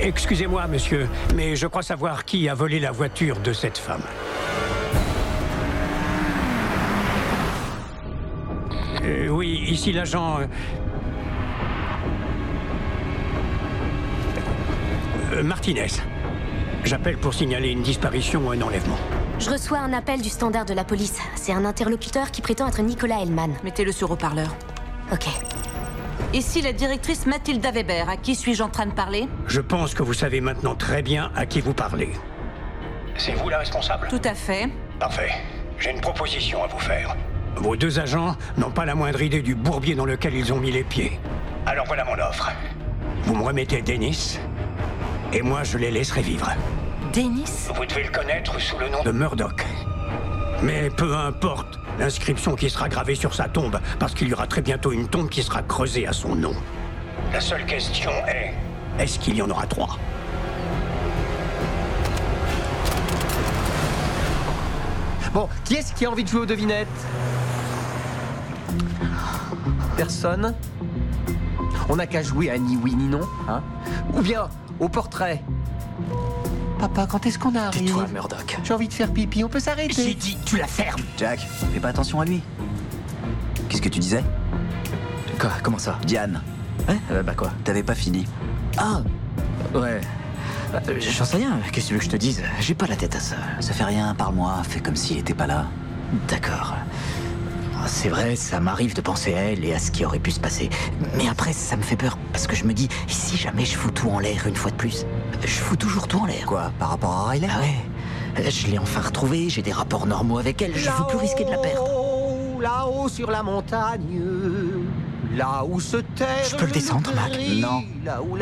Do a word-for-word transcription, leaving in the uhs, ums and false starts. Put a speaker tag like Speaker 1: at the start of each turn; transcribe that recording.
Speaker 1: Excusez-moi, monsieur, mais je crois savoir qui a volé la voiture de cette femme. Euh, oui, ici l'agent... Euh, euh, Martinez. J'appelle pour signaler une disparition ou un enlèvement.
Speaker 2: Je reçois un appel du standard de la police. C'est un interlocuteur qui prétend être Nicolas Hellman.
Speaker 3: Mettez-le sur haut-parleur.
Speaker 2: Ok.
Speaker 3: Ici la directrice Mathilda Weber. À qui suis-je en train de parler?
Speaker 1: Je pense que vous savez maintenant très bien à qui vous parlez. C'est vous la responsable?
Speaker 3: Tout à fait.
Speaker 1: Parfait. J'ai une proposition à vous faire. Vos deux agents n'ont pas la moindre idée du bourbier dans lequel ils ont mis les pieds. Alors voilà mon offre. Vous me remettez Dennis, et moi je les laisserai vivre.
Speaker 3: Dennis?
Speaker 1: Vous devez le connaître sous le nom de Murdoch. Mais peu importe l'inscription qui sera gravée sur sa tombe, parce qu'il y aura très bientôt une tombe qui sera creusée à son nom. La seule question est, est-ce qu'il y en aura trois?
Speaker 4: Bon, qui est-ce qui a envie de jouer aux devinettes? Personne? On n'a qu'à jouer à ni oui ni non, hein? Ou bien au portrait. Papa, quand est-ce qu'on arrive?
Speaker 5: Tais-toi, Murdoch.
Speaker 4: J'ai envie de faire pipi, on peut s'arrêter?
Speaker 5: J'ai dit, tu la fermes.
Speaker 6: Jack, fais pas attention à lui. Qu'est-ce que tu disais?
Speaker 5: Quoi? Comment ça?
Speaker 6: Diane,
Speaker 5: Hein? Euh, bah quoi?
Speaker 6: t'avais pas fini.
Speaker 5: Ah! Ouais. Euh, J'en sais rien. Qu'est-ce que tu veux que je te dise? J'ai pas la tête à ça.
Speaker 6: Ça fait rien, parle-moi, fais comme s'il était pas là.
Speaker 5: D'accord. C'est vrai, ça m'arrive de penser à elle et à ce qui aurait pu se passer. Mais après, ça me fait peur, parce que je me dis, et si jamais je fous tout en l'air une fois de plus? Je fous toujours tout en l'air.
Speaker 6: Quoi, par rapport à Riley?
Speaker 5: Ah ouais. Je l'ai enfin retrouvée, j'ai des rapports normaux avec elle, je veux plus risquer de la perdre.
Speaker 4: Là-haut, là-haut sur la montagne, là où se terre...
Speaker 5: Je peux le descendre, Mac?
Speaker 6: Non.
Speaker 4: Là où